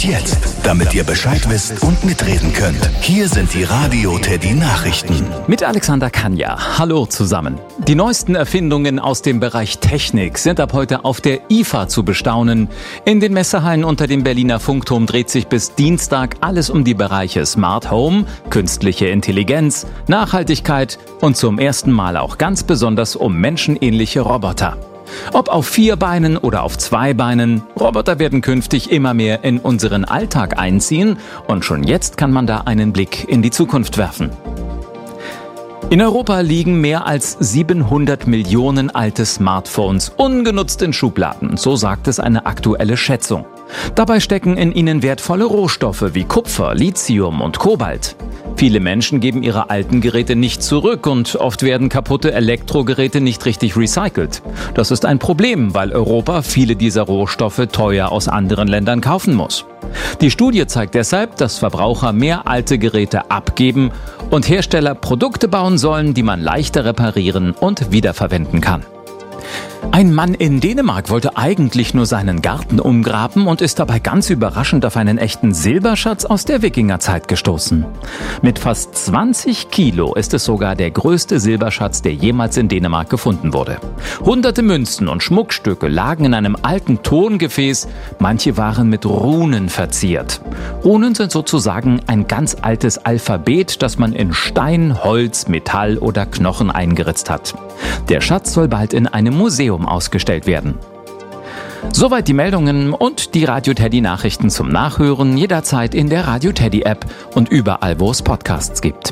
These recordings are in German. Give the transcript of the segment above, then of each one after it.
jetzt, damit ihr Bescheid wisst und mitreden könnt. Hier sind die Radio Teddy Nachrichten. Mit Alexander Kanja. Hallo zusammen. Die neuesten Erfindungen aus dem Bereich Technik sind ab heute auf der IFA zu bestaunen. In den Messehallen unter dem Berliner Funkturm dreht sich bis Dienstag alles um die Bereiche Smart Home, künstliche Intelligenz, Nachhaltigkeit und zum ersten Mal auch ganz besonders um menschenähnliche Roboter. Ob auf 4 Beinen oder auf 2 Beinen, Roboter werden künftig immer mehr in unseren Alltag einziehen und schon jetzt kann man da einen Blick in die Zukunft werfen. In Europa liegen mehr als 700 Millionen alte Smartphones ungenutzt in Schubladen, so sagt es eine aktuelle Schätzung. Dabei stecken in ihnen wertvolle Rohstoffe wie Kupfer, Lithium und Kobalt. Viele Menschen geben ihre alten Geräte nicht zurück und oft werden kaputte Elektrogeräte nicht richtig recycelt. Das ist ein Problem, weil Europa viele dieser Rohstoffe teuer aus anderen Ländern kaufen muss. Die Studie zeigt deshalb, dass Verbraucher mehr alte Geräte abgeben und Hersteller Produkte bauen sollen, die man leichter reparieren und wiederverwenden kann. Ein Mann in Dänemark wollte eigentlich nur seinen Garten umgraben und ist dabei ganz überraschend auf einen echten Silberschatz aus der Wikingerzeit gestoßen. Mit fast 20 Kilo ist es sogar der größte Silberschatz, der jemals in Dänemark gefunden wurde. Hunderte Münzen und Schmuckstücke lagen in einem alten Tongefäß, manche waren mit Runen verziert. Runen sind sozusagen ein ganz altes Alphabet, das man in Stein, Holz, Metall oder Knochen eingeritzt hat. Der Schatz soll bald in einem Museum ausgestellt werden. Soweit die Meldungen und die Radio Teddy Nachrichten zum Nachhören jederzeit in der Radio Teddy App und überall, wo es Podcasts gibt.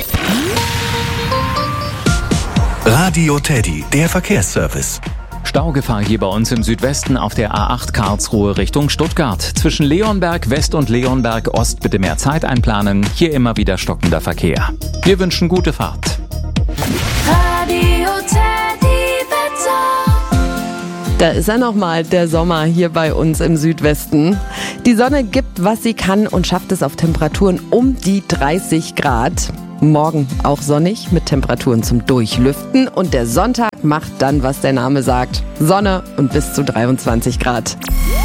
Radio Teddy, der Verkehrsservice. Staugefahr hier bei uns im Südwesten auf der A8 Karlsruhe Richtung Stuttgart. Zwischen Leonberg West und Leonberg Ost bitte mehr Zeit einplanen. Hier immer wieder stockender Verkehr. Wir wünschen gute Fahrt. Radio Teddy Wetter. Da ist er nochmal, der Sommer hier bei uns im Südwesten. Die Sonne gibt, was sie kann und schafft es auf Temperaturen um die 30 Grad. Morgen auch sonnig mit Temperaturen zum Durchlüften und der Sonntag macht dann, was der Name sagt. Sonne und bis zu 23 Grad.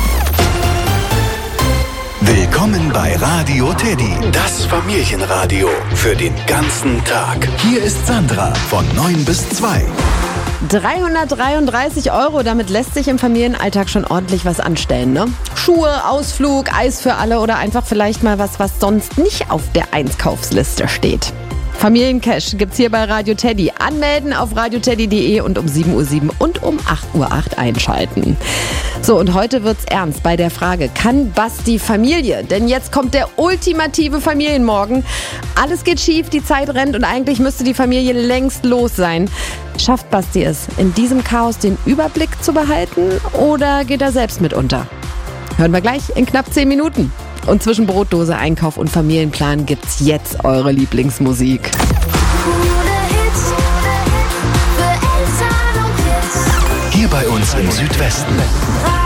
Willkommen bei Radio Teddy, das Familienradio für den ganzen Tag. Hier ist Sandra von 9 bis 2. 333 €, damit lässt sich im Familienalltag schon ordentlich was anstellen, ne? Schuhe, Ausflug, Eis für alle oder einfach vielleicht mal was sonst nicht auf der Einkaufsliste steht. Familiencash gibt's hier bei Radio Teddy. Anmelden auf radioteddy.de und um 7:07 Uhr und um 8:08 Uhr einschalten. So, und heute wird's ernst bei der Frage, kann Basti Familie? Denn jetzt kommt der ultimative Familienmorgen. Alles geht schief, die Zeit rennt und eigentlich müsste die Familie längst los sein. Schafft Basti es, in diesem Chaos den Überblick zu behalten oder geht er selbst mit unter? Hören wir gleich in knapp 10 Minuten. Und zwischen Brotdose, Einkauf und Familienplan gibt's jetzt eure Lieblingsmusik. Hier bei uns im Südwesten.